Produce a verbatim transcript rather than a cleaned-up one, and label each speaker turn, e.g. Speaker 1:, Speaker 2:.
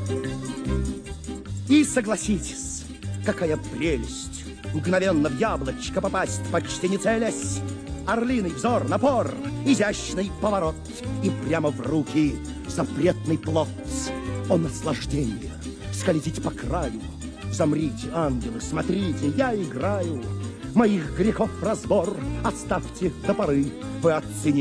Speaker 1: И согласитесь, какая прелесть мгновенно в яблочко попасть, почти не целясь. Орлиный взор, напор, изящный поворот, и прямо в руки запретный плод. О наслаждение, скользить по краю. Замрите, ангелы, смотрите, я играю. Моих грехов разбор оставьте до поры. Вы оцените